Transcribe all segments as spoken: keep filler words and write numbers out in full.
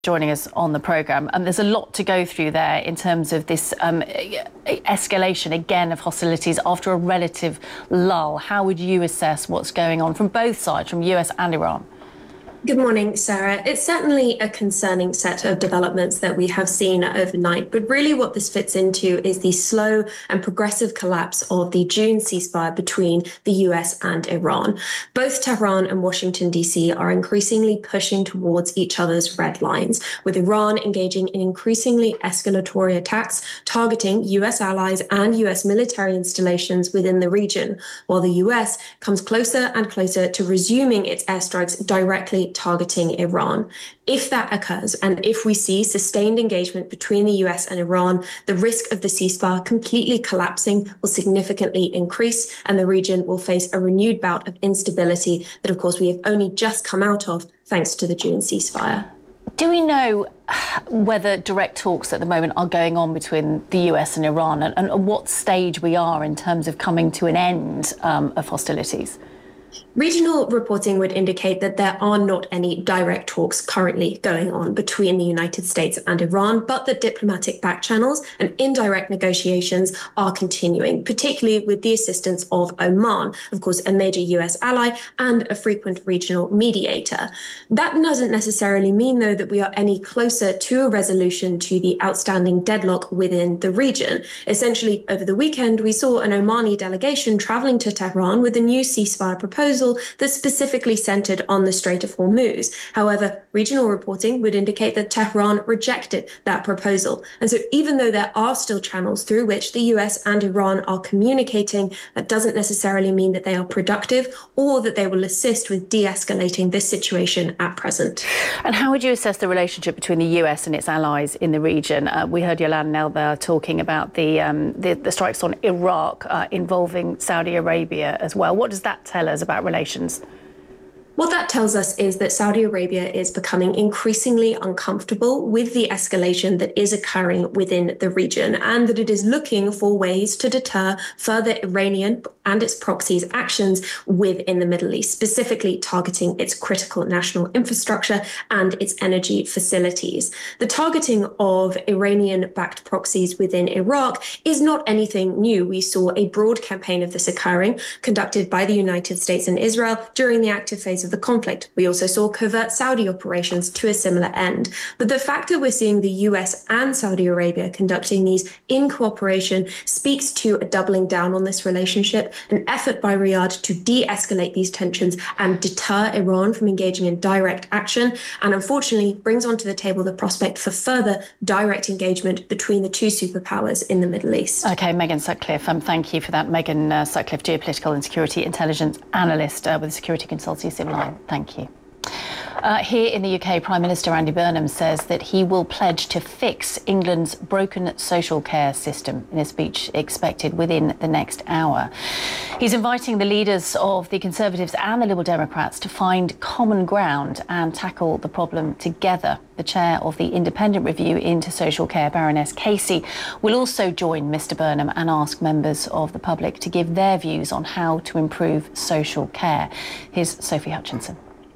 Joining us on the programme, and there's a lot to go through there in terms of this um, escalation again of hostilities after a relative lull. How would you assess what's going on from both sides, from U S and Iran? Good morning, Sarah. It's certainly a concerning set of developments that we have seen overnight, but really what this fits into is the slow and progressive collapse of the June ceasefire between the U S and Iran. Both Tehran and Washington, D C are increasingly pushing towards each other's red lines, with Iran engaging in increasingly escalatory attacks targeting U S allies and U S military installations within the region, while the U S comes closer and closer to resuming its airstrikes directly targeting Iran. If that occurs, and if we see sustained engagement between the U S and Iran, the risk of the ceasefire completely collapsing will significantly increase, and the region will face a renewed bout of instability that, of course, we have only just come out of thanks to the June ceasefire. Do we know whether direct talks at the moment are going on between the U S and Iran, and, and at what stage we are in terms of coming to an end um, of hostilities? Regional reporting would indicate that there are not any direct talks currently going on between the United States and Iran, but that diplomatic back channels and indirect negotiations are continuing, particularly with the assistance of Oman, of course, a major U S ally and a frequent regional mediator. That doesn't necessarily mean, though, that we are any closer to a resolution to the outstanding deadlock within the region. Essentially, over the weekend, we saw an Omani delegation traveling to Tehran with a new ceasefire proposal that specifically centered on the Strait of Hormuz. However, regional reporting would indicate that Tehran rejected that proposal. And so even though there are still channels through which the U S and Iran are communicating, that doesn't necessarily mean that they are productive or that they will assist with de-escalating this situation at present. And how would you assess the relationship between the U S and its allies in the region? Uh, we heard Yolande Nelber talking about the, um, the, the strikes on Iraq uh, involving Saudi Arabia as well. What does that tell us about relations? What that tells us is that Saudi Arabia is becoming increasingly uncomfortable with the escalation that is occurring within the region, and that it is looking for ways to deter further Iranian and its proxies' actions within the Middle East, specifically targeting its critical national infrastructure and its energy facilities. The targeting of Iranian-backed proxies within Iraq is not anything new. We saw a broad campaign of this occurring, conducted by the United States and Israel during the active phase of the conflict. We also saw covert Saudi operations to a similar end. But the fact that we're seeing the U S and Saudi Arabia conducting these in cooperation speaks to a doubling down on this relationship, an effort by Riyadh to de-escalate these tensions and deter Iran from engaging in direct action, and unfortunately brings onto the table the prospect for further direct engagement between the two superpowers in the Middle East. OK, Megan Sutcliffe, um, thank you for that. Megan uh, Sutcliffe, geopolitical and security intelligence analyst uh, with the security consultancy Civil Line. Thank you. Uh, here in the U K, Prime Minister Andy Burnham says that he will pledge to fix England's broken social care system in a speech expected within the next hour. He's inviting the leaders of the Conservatives and the Liberal Democrats to find common ground and tackle the problem together. The chair of the independent review into social care, Baroness Casey, will also join Mr Burnham and ask members of the public to give their views on how to improve social care. Here's Sophie Hutchinson.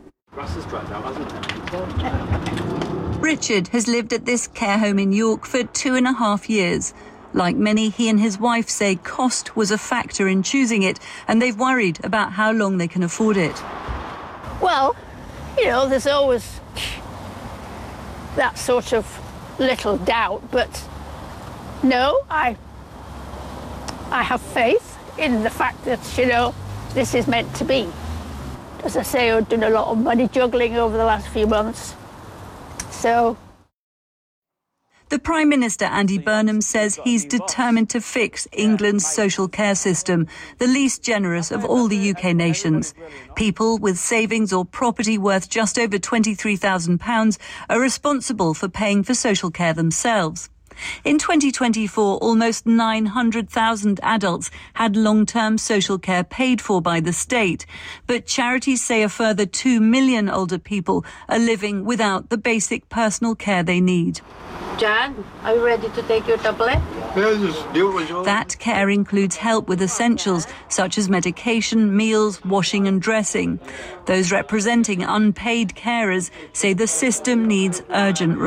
Richard has lived at this care home in York for two and a half years. Like many, he and his wife say cost was a factor in choosing it, and they've worried about how long they can afford it. Well, you know, there's always that sort of little doubt, but no, I, I have faith in the fact that, you know, this is meant to be. As I say, I've done a lot of money juggling over the last few months, so... The Prime Minister, Andy Burnham, says he's determined to fix England's social care system, the least generous of all the U K nations. People with savings or property worth just over twenty-three thousand pounds are responsible for paying for social care themselves. In twenty twenty-four, almost nine hundred thousand adults had long-term social care paid for by the state. But charities say a further two million older people are living without the basic personal care they need. Jan, are you ready to take your tablet? That care includes help with essentials such as medication, meals, washing and dressing. Those representing unpaid carers say the system needs urgent